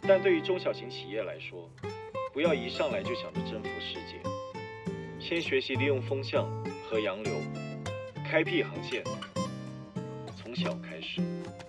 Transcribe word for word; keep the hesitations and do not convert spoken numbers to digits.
但对于中小型企业来说，不要一上来就想着征服世界，先学习利用风向和洋流，开辟航线，从小开始。